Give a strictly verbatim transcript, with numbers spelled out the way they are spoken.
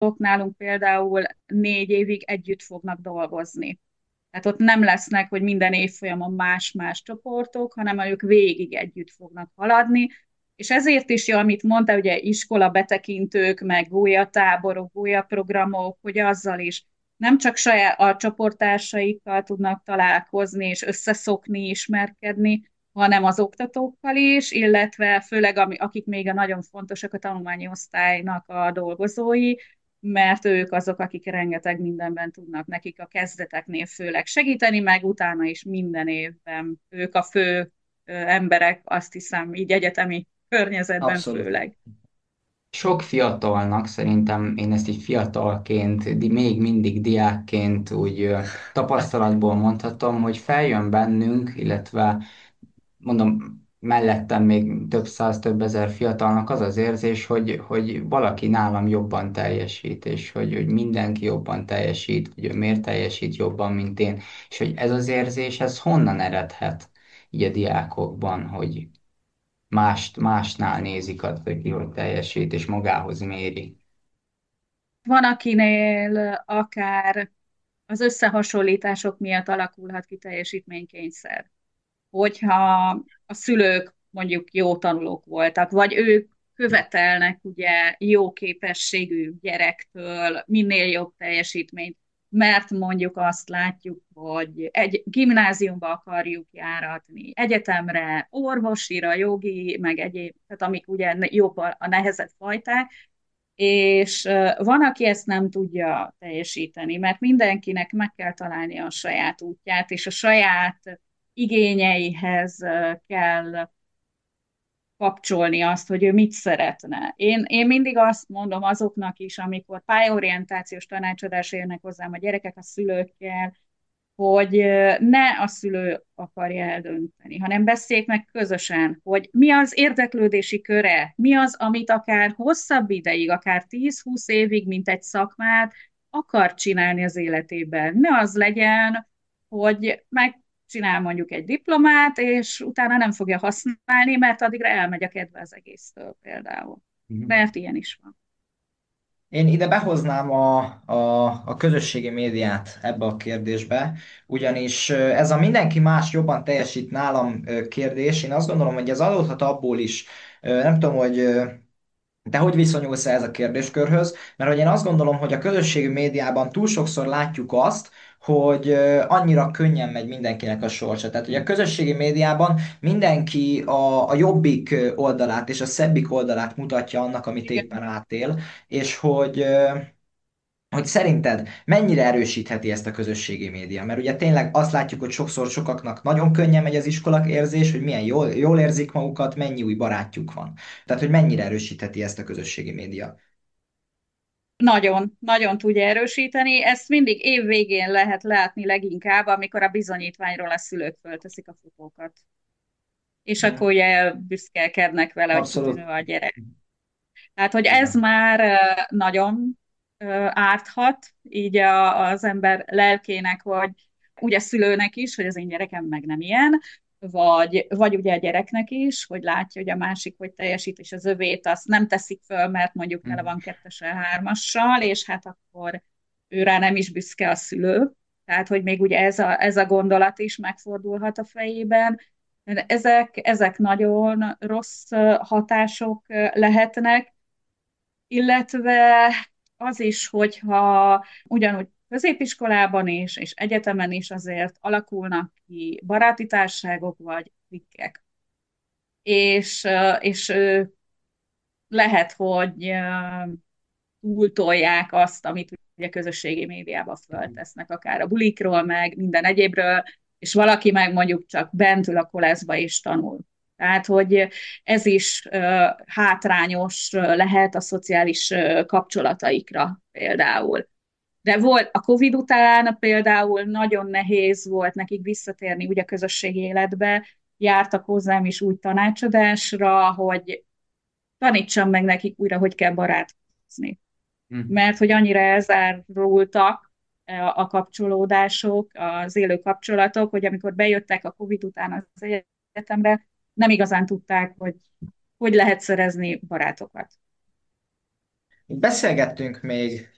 diákok nálunk például négy évig együtt fognak dolgozni. Tehát ott nem lesznek, hogy minden évfolyamon más-más csoportok, hanem ők végig együtt fognak haladni. És ezért is jó, amit mondta, ugye iskola betekintők, meg gólyatáborok, gólyaprogramok, hogy azzal is nem csak saját a csoporttársaikkal tudnak találkozni és összeszokni, ismerkedni, hanem az oktatókkal is, illetve főleg ami, akik még a nagyon fontosak a tanulmányi osztálynak a dolgozói, mert ők azok, akik rengeteg mindenben tudnak nekik a kezdeteknél főleg segíteni, meg utána is minden évben ők a fő ö, emberek, azt hiszem, így egyetemi környezetben Abszolút. főleg. Sok fiatalnak szerintem én ezt így fiatalként, di- még mindig diákként úgy ö, tapasztalatból mondhatom, hogy feljön bennünk, illetve mondom, mellettem még több száz, több ezer fiatalnak az az érzés, hogy, hogy valaki nálam jobban teljesít, és hogy, hogy mindenki jobban teljesít, hogy ő miért teljesít jobban, mint én, és hogy ez az érzés, ez honnan eredhet így a diákokban, hogy mást, másnál nézik azt, hogy ki hogy teljesít, és magához méri. Van, akinél akár az összehasonlítások miatt alakulhat ki teljesítménykényszer. Hogyha a szülők mondjuk jó tanulók voltak, vagy ők követelnek ugye jó képességű gyerektől minél jobb teljesítményt, mert mondjuk azt látjuk, hogy egy gimnáziumba akarjuk járatni, egyetemre, orvosira, jogi, meg egyéb, tehát amik ugye jobb a a nehezebb fajták, és van, aki ezt nem tudja teljesíteni, mert mindenkinek meg kell találni a saját útját, és a saját igényeihez kell kapcsolni azt, hogy ő mit szeretne. Én, én mindig azt mondom azoknak is, amikor pályaorientációs tanácsadásra jönnek hozzám a gyerekek a szülőkkel, hogy ne a szülő akarja eldönteni, hanem beszéljék meg közösen, hogy mi az érdeklődési köre, mi az, amit akár hosszabb ideig, akár tíz-húsz évig, mint egy szakmát akar csinálni az életében. Ne az legyen, hogy megcsinál mondjuk egy diplomát, és utána nem fogja használni, mert addigra elmegy a kedve az egésztől például. Mhm. Mert ilyen is van. Én ide behoznám a, a, a közösségi médiát ebbe a kérdésbe, ugyanis ö, ez a mindenki más jobban teljesít nálam ö, kérdés, én azt gondolom, hogy ez adódhat abból is, ö, nem tudom, hogy ö, te hogy viszonyulsz ehhez a kérdéskörhöz, mert hogy én azt gondolom, hogy a közösségi médiában túl sokszor látjuk azt, hogy ö, annyira könnyen megy mindenkinek a sorsa. Tehát, hogy a közösségi médiában mindenki a, a jobbik oldalát és a szebbik oldalát mutatja annak, amit Igen. éppen átél, és hogy hogy szerinted mennyire erősítheti ezt a közösségi média? Mert ugye tényleg azt látjuk, hogy sokszor sokaknak nagyon könnyen megy az iskolak érzés, hogy milyen jól, jól érzik magukat, mennyi új barátjuk van. Tehát, hogy mennyire erősítheti ezt a közösségi média? Nagyon, nagyon tudja erősíteni. Ezt mindig év végén lehet látni leginkább, amikor a bizonyítványról a szülők fölteszik a fotókat. És Mm. akkor ugye büszkélkednek vele, hogy kitűnő Abszolút. a gyerek. Tehát, hogy ez Igen. már ö, nagyon ö, árthat így a, az ember lelkének, vagy úgy a szülőnek is, hogy az én gyerekem meg nem ilyen, vagy, vagy ugye a gyereknek is, hogy látja, hogy a másik hogy teljesít, és az övét azt nem teszik föl, mert mondjuk tele Mm. van kettessel, hármassal, és hát akkor ő rá nem is büszke a szülő. Tehát, hogy még ugye ez a, ez a gondolat is megfordulhat a fejében. Ezek, ezek nagyon rossz hatások lehetnek, illetve az is, hogyha ugyanúgy középiskolában is, és egyetemen is azért alakulnak ki baráti társaságok vagy klikkek. És, és lehet, hogy túltolják azt, amit ugye közösségi médiába föltesznek, akár a bulikról, meg minden egyébről, és valaki meg mondjuk csak bent ül a koleszba és tanul. Tehát, hogy ez is uh, hátrányos lehet a szociális uh, kapcsolataikra például. De volt a Covid után például nagyon nehéz volt nekik visszatérni ugye a közösségi életbe, jártak hozzám is úgy tanácsadásra, hogy tanítsam meg nekik újra, hogy kell barátkozni, Mm. mert hogy annyira elzárultak a kapcsolódások, az élő kapcsolatok, hogy amikor bejöttek a Covid után az egyetemre, nem igazán tudták, hogy hogy lehet szerezni barátokat. Beszélgettünk még